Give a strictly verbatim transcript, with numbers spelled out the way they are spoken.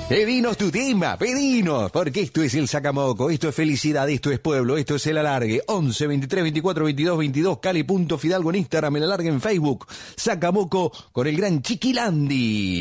Pedinos tu tema, pedinos, porque esto es el Sacamoco, esto es felicidad, esto es pueblo, esto es el alargue. once, veintitrés, veinticuatro, veintidós, veintidós, Cali.Fidalgo en Instagram, el alargue en Facebook. Sacamoco con el gran Chiquilandi.